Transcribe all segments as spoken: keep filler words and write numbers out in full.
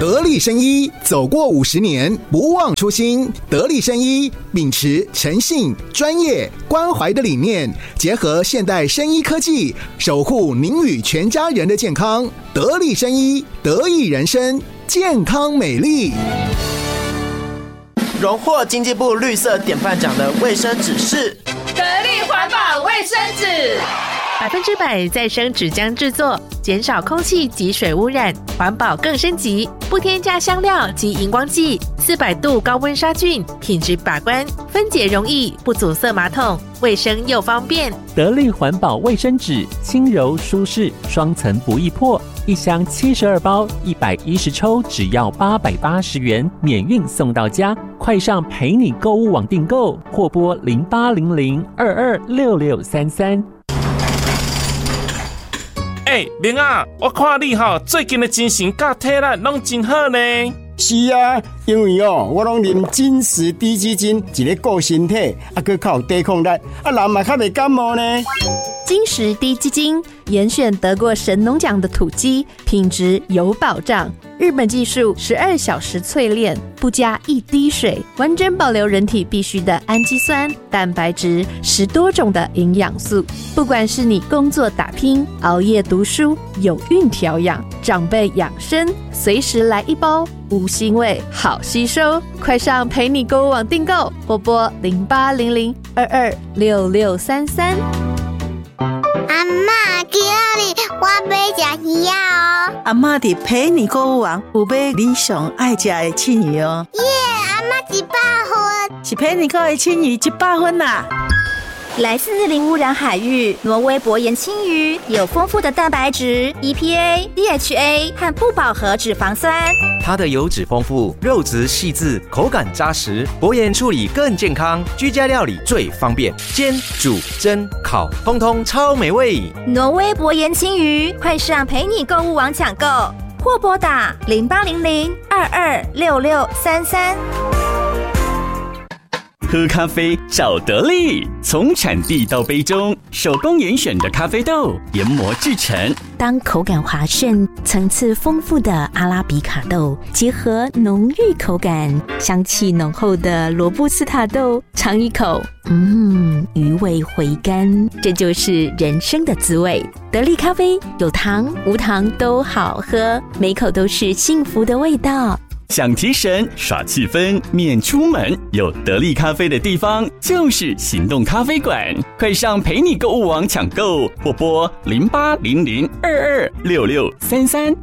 得力生医走过五十年，不忘初心。得力生医秉持诚信、专业、关怀的理念，结合现代生医科技，守护您与全家人的健康。得力生医，得益人生，健康美丽。 荣获经济部绿色典范奖的卫生纸是得力环保卫生纸。 百分之百再生纸浆制作，减少空气及水污染，环保更升级，不添加香料及荧光剂，四百度高温杀菌，品质把关，分解容易，不阻塞马桶，卫生又方便。 得力环保卫生纸，轻柔舒适，双层不易破，一箱七十二包，一百一十抽，只要八百八十元，免运送到家。快上陪你购物网订购，或拨零八零零二二六六三三。 哎、欸，明啊，我看你吼最近的精神甲体力拢真好呢。 是啊，因为哦，我拢啉金石低基金，一个顾身体，啊，佮较有抵抗力，啊，人嘛较袂感冒呢。 金石低基金严选得过神农奖的土鸡，品质有保障。日本技术十二小时淬炼，不加一滴水，完整保留人体必需的氨基酸、蛋白质，十多种的营养素。不管是你工作打拼、熬夜读书、有孕调养、长辈养生，随时来一包，无腥味，好吸收。快上陪你购物网订购，或拨零八零零二二六六三三。 阿嬷，今日我要吃鱼哦。 阿嬷伫陪你购物网有买你上爱吃的青鱼哦。 耶，阿嬷一百分， 是陪你购的青鱼一百分啦。 来自零污染海域，挪威薄盐青鱼有丰富的蛋白质、E P A、D H A 和不饱和脂肪酸。 它的油脂丰富，肉质细致，口感扎实，薄盐处理更健康，居家料理最方便，煎、煮、蒸、烤，通通超美味。 挪威薄盐青鱼，快上陪你购物网抢购，或拨打零八零零二二六六三三。 喝咖啡找得力，从产地到杯中，手工严选的咖啡豆研磨制成。 当口感滑顺、层次丰富的阿拉比卡豆结合浓郁口感、香气浓厚的罗布斯塔豆，尝一口，嗯，余味回甘，这就是人生的滋味。得力咖啡有糖无糖都好喝，每口都是幸福的味道。 想提神耍气氛免出门，有得力咖啡的地方就是行动咖啡馆。快上陪你购物网抢购，或拨零八零零二二六六三三。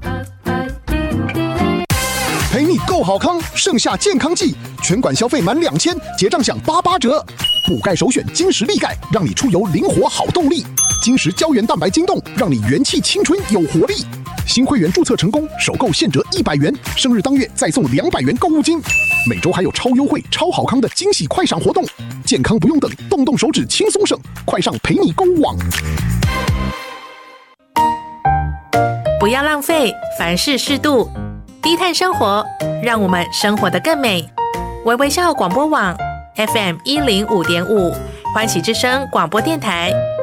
陪你购好康，盛夏健康季，全馆消费满两千，结账享八八折。补钙首选金石力钙，让你出游灵活好动力。金石胶原蛋白晶冻，让你元气青春有活力。新会员注册成功，首购现折一百元，生日当月再送两百元购物金。每周还有超优惠、超好康的惊喜快闪活动，健康不用等，动动手指轻松省，快上陪你购物网。 不要浪费，凡事适度，低碳生活，让我们生活得更美。微微笑广播网 F M 一零五点五，欢喜之声广播电台。